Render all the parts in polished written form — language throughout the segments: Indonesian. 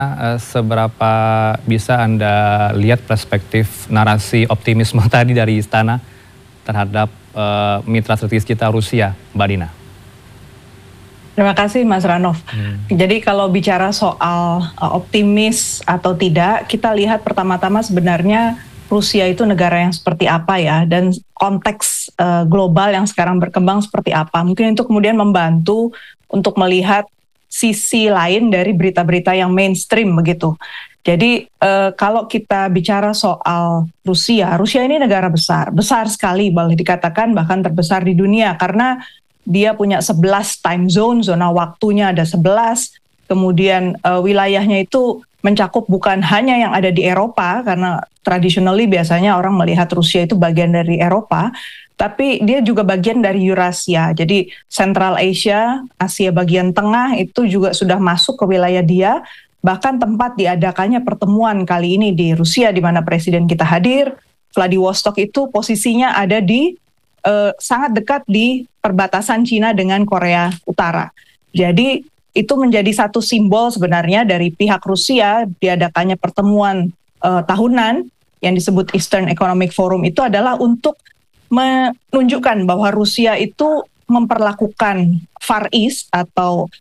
Seberapa bisa Anda lihat perspektif narasi optimisme tadi dari istana terhadap mitra strategis kita Rusia, Mbak Dina? Terima kasih Mas Ranoff. Jadi kalau bicara soal optimis atau tidak, kita lihat pertama-tama sebenarnya Rusia itu negara yang seperti apa ya, dan konteks global yang sekarang berkembang seperti apa. Mungkin itu kemudian membantu untuk melihat sisi lain dari berita-berita yang mainstream begitu. Jadi kalau kita bicara soal Rusia, Rusia ini negara besar, besar sekali boleh dikatakan bahkan terbesar di dunia karena dia punya 11 time zone, zona waktunya ada 11, kemudian wilayahnya itu mencakup bukan hanya yang ada di Eropa, karena traditionally biasanya orang melihat Rusia itu bagian dari Eropa, tapi dia juga bagian dari Eurasia. Jadi Central Asia, Asia bagian tengah itu juga sudah masuk ke wilayah dia, bahkan tempat diadakannya pertemuan kali ini di Rusia di mana presiden kita hadir, Vladivostok itu posisinya ada di sangat dekat di perbatasan Cina dengan Korea Utara. Jadi itu menjadi satu simbol sebenarnya dari pihak Rusia diadakannya pertemuan tahunan yang disebut Eastern Economic Forum itu adalah untuk menunjukkan bahwa Rusia itu memperlakukan Far East atau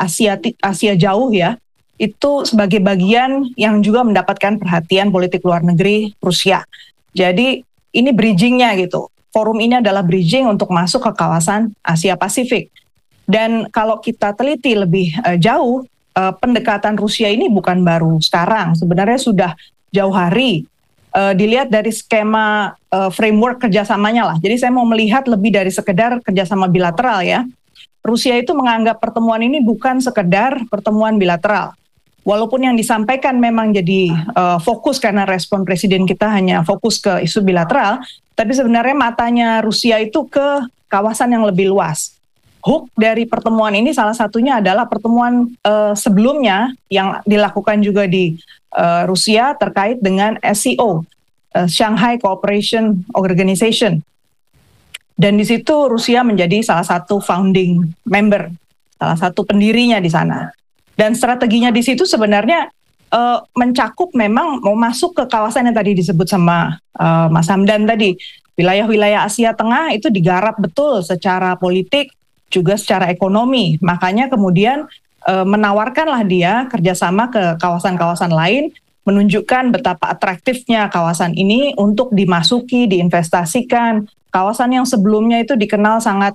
Asia jauh ya, itu sebagai bagian yang juga mendapatkan perhatian politik luar negeri Rusia. Jadi ini bridgingnya gitu. Forum ini adalah bridging untuk masuk ke kawasan Asia Pasifik. Dan kalau kita teliti lebih jauh, pendekatan Rusia ini bukan baru sekarang. Sebenarnya sudah jauh hari. Dilihat dari skema framework kerjasamanya lah. Jadi saya mau melihat lebih dari sekedar kerjasama bilateral ya. Rusia itu menganggap pertemuan ini bukan sekedar pertemuan bilateral. Walaupun yang disampaikan memang jadi fokus karena respon presiden kita hanya fokus ke isu bilateral, tapi sebenarnya matanya Rusia itu ke kawasan yang lebih luas. Hook dari pertemuan ini salah satunya adalah pertemuan sebelumnya yang dilakukan juga di Rusia terkait dengan SCO, Shanghai Cooperation Organization. Dan di situ Rusia menjadi salah satu founding member, salah satu pendirinya di sana. Dan strateginya di situ sebenarnya mencakup memang mau masuk ke kawasan yang tadi disebut sama Mas Hamdan tadi. Wilayah-wilayah Asia Tengah itu digarap betul secara politik, juga secara ekonomi. Makanya kemudian menawarkanlah dia kerjasama ke kawasan-kawasan lain, menunjukkan betapa atraktifnya kawasan ini untuk dimasuki, diinvestasikan. Kawasan yang sebelumnya itu dikenal sangat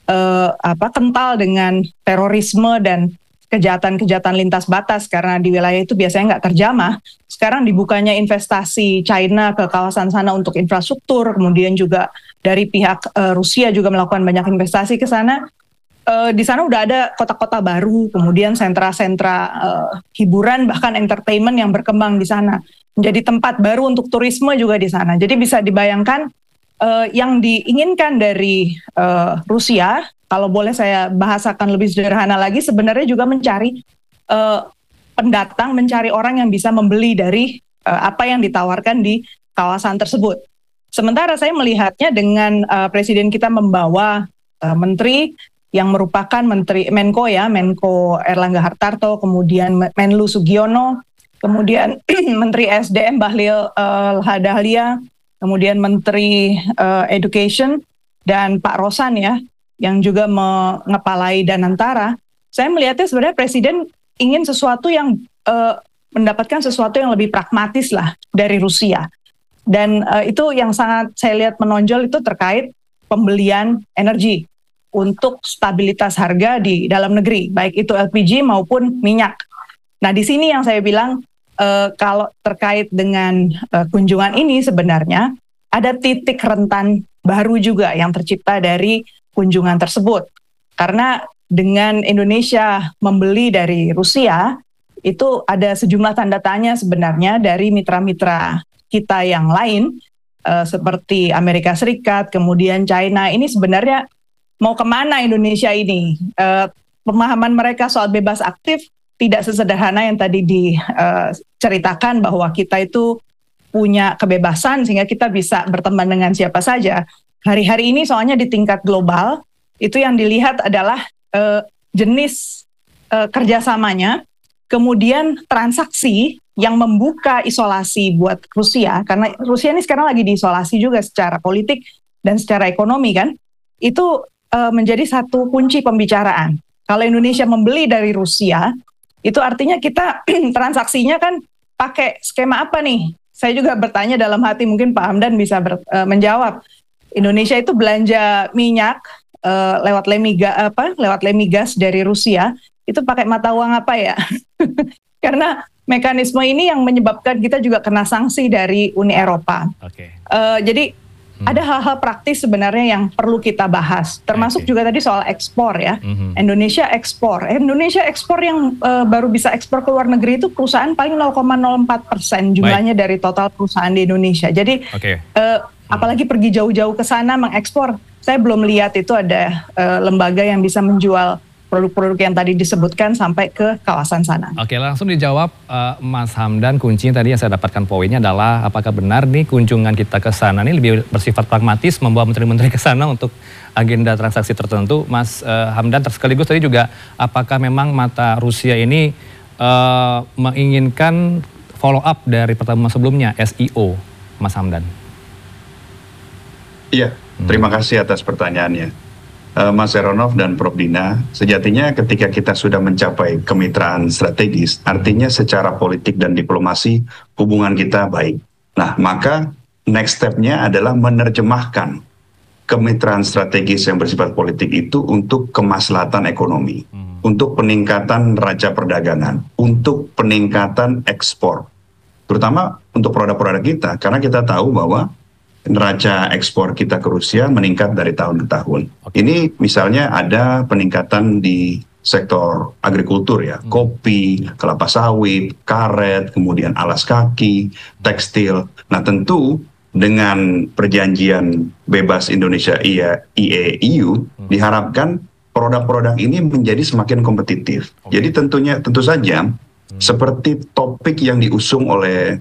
kental dengan terorisme dan kejahatan-kejahatan lintas batas karena di wilayah itu biasanya nggak terjamah. Sekarang dibukanya investasi China ke kawasan sana untuk infrastruktur, kemudian juga dari pihak Rusia juga melakukan banyak investasi ke sana. Di sana udah ada kota-kota baru, kemudian sentra-sentra hiburan bahkan entertainment yang berkembang di sana. Menjadi tempat baru untuk turisme juga di sana. Jadi bisa dibayangkan yang diinginkan dari Rusia, kalau boleh saya bahasakan lebih sederhana lagi, sebenarnya juga mencari pendatang, mencari orang yang bisa membeli dari apa yang ditawarkan di kawasan tersebut. Sementara saya melihatnya dengan presiden kita membawa menteri yang merupakan menteri Menko ya, Menko Erlangga Hartarto, kemudian Menlu Sugiono, kemudian Menteri SDM Bahlil Lahadalia, kemudian Menteri Education dan Pak Rosan ya, yang juga mengepalai Danantara. Saya melihatnya sebenarnya presiden ingin sesuatu yang mendapatkan sesuatu yang lebih pragmatis lah dari Rusia. Dan itu yang sangat saya lihat menonjol itu terkait pembelian energi untuk stabilitas harga di dalam negeri, baik itu LPG maupun minyak. Nah di sini yang saya bilang kalau terkait dengan kunjungan ini sebenarnya ada titik rentan baru juga yang tercipta dari kunjungan tersebut. Karena dengan Indonesia membeli dari Rusia, itu ada sejumlah tanda tanya sebenarnya dari mitra-mitra kita yang lain, seperti Amerika Serikat, kemudian China. Ini sebenarnya mau kemana Indonesia ini? Pemahaman mereka soal bebas aktif tidak sesederhana yang tadi diceritakan bahwa kita itu punya kebebasan sehingga kita bisa berteman dengan siapa saja. Hari-hari ini soalnya di tingkat global, itu yang dilihat adalah jenis kerjasamanya kemudian transaksi yang membuka isolasi buat Rusia, karena Rusia ini sekarang lagi diisolasi juga secara politik dan secara ekonomi kan, itu menjadi satu kunci pembicaraan. Kalau Indonesia membeli dari Rusia, itu artinya kita transaksinya kan pakai skema apa nih? Saya juga bertanya dalam hati, mungkin Pak Hamdan bisa menjawab. Indonesia itu belanja minyak lewat lemigas dari Rusia, itu pakai mata uang apa ya? Karena mekanisme ini yang menyebabkan kita juga kena sanksi dari Uni Eropa. Jadi ada hal-hal praktis sebenarnya yang perlu kita bahas, termasuk juga tadi soal ekspor ya. Indonesia ekspor yang baru bisa ekspor ke luar negeri itu perusahaan paling 0,04% jumlahnya dari total perusahaan di Indonesia. Jadi apalagi pergi jauh-jauh ke sana mengekspor, saya belum lihat itu ada lembaga yang bisa menjual produk-produk yang tadi disebutkan sampai ke kawasan sana. Oke, langsung dijawab Mas Hamdan. Kuncinya tadi yang saya dapatkan poinnya adalah apakah benar nih kunjungan kita ke sana ini lebih bersifat pragmatis, membawa menteri-menteri ke sana untuk agenda transaksi tertentu. Mas Hamdan, sekaligus tadi juga apakah memang mata Rusia ini menginginkan follow up dari pertemuan sebelumnya, SEO, Mas Hamdan? Iya, terima kasih atas pertanyaannya. Mas Heranov dan Prof. Dina, sejatinya ketika kita sudah mencapai kemitraan strategis, artinya secara politik dan diplomasi hubungan kita baik. Nah, maka next step-nya adalah menerjemahkan kemitraan strategis yang bersifat politik itu untuk kemaslahatan ekonomi, untuk peningkatan neraca perdagangan, untuk peningkatan ekspor, terutama untuk produk-produk kita, karena kita tahu bahwa neraca ekspor kita ke Rusia meningkat dari tahun ke tahun. Ini misalnya ada peningkatan di sektor agrikultur ya, kopi, kelapa sawit, karet, kemudian alas kaki, tekstil. Nah tentu dengan perjanjian bebas Indonesia EU diharapkan produk-produk ini menjadi semakin kompetitif. Jadi tentu saja seperti topik yang diusung oleh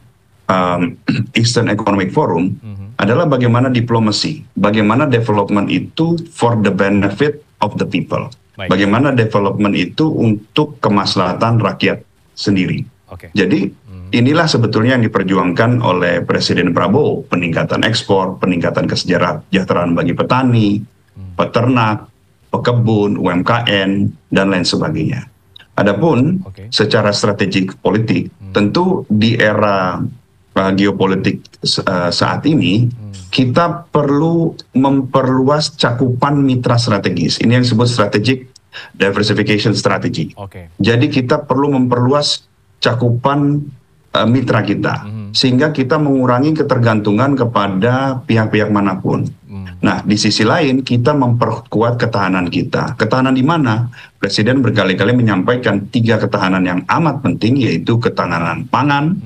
Eastern Economic Forum adalah bagaimana diplomasi, bagaimana development itu for the benefit of the people. Bagaimana development itu untuk kemaslahatan rakyat sendiri. Jadi inilah sebetulnya yang diperjuangkan oleh Presiden Prabowo, peningkatan ekspor, peningkatan kesejahteraan bagi petani, peternak, pekebun, UMKM, dan lain sebagainya. Adapun secara strategik politik, tentu di era geopolitik saat ini, kita perlu memperluas cakupan mitra strategis. Ini yang disebut strategic diversification strategy. Jadi kita perlu memperluas cakupan mitra kita, sehingga kita mengurangi ketergantungan kepada pihak-pihak manapun. Nah, di sisi lain kita memperkuat ketahanan kita. Ketahanan di mana? Presiden berkali-kali menyampaikan 3 ketahanan yang amat penting, yaitu ketahanan pangan,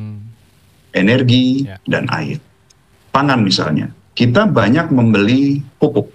energi, dan air. Pangan misalnya, kita banyak membeli pupuk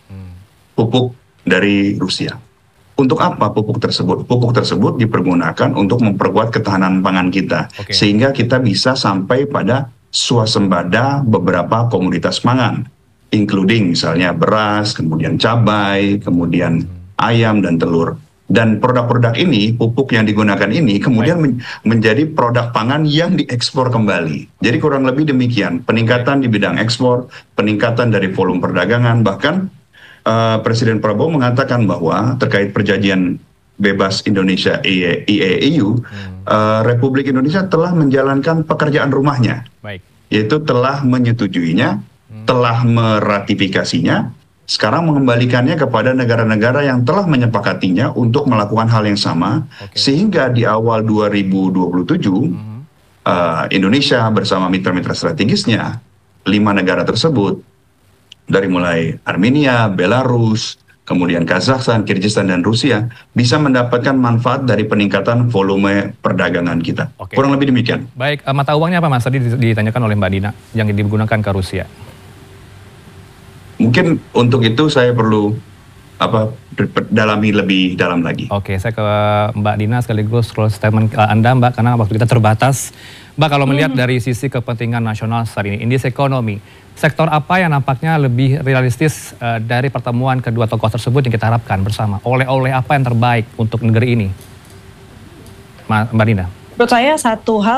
dari Rusia. Untuk apa pupuk tersebut? Pupuk tersebut dipergunakan untuk memperkuat ketahanan pangan kita, sehingga kita bisa sampai pada swasembada beberapa komoditas pangan, including misalnya beras, kemudian cabai, kemudian ayam dan telur. Dan produk-produk ini, pupuk yang digunakan ini kemudian menjadi produk pangan yang diekspor kembali. Jadi kurang lebih demikian, peningkatan di bidang ekspor, peningkatan dari volume perdagangan, bahkan Presiden Prabowo mengatakan bahwa terkait perjanjian bebas Indonesia EU, Republik Indonesia telah menjalankan pekerjaan rumahnya, yaitu telah menyetujuinya, telah meratifikasinya, sekarang mengembalikannya kepada negara-negara yang telah menyepakatinya untuk melakukan hal yang sama, sehingga di awal 2027 Indonesia bersama mitra-mitra strategisnya 5 negara tersebut, dari mulai Armenia, Belarus, kemudian Kazakhstan, Kyrgyzstan, dan Rusia, bisa mendapatkan manfaat dari peningkatan volume perdagangan kita. Kurang lebih demikian. Baik, mata uangnya apa Mas? Tadi ditanyakan oleh Mbak Dina yang digunakan ke Rusia. Mungkin untuk itu saya perlu dalami lebih dalam lagi. Oke, saya ke Mbak Dina sekaligus close statement Anda Mbak, karena waktu kita terbatas. Mbak, kalau melihat dari sisi kepentingan nasional saat ini, indeks ekonomi, sektor apa yang nampaknya lebih realistis dari pertemuan kedua tokoh tersebut yang kita harapkan bersama? Oleh-oleh apa yang terbaik untuk negeri ini? Mbak Dina? Menurut saya satu hal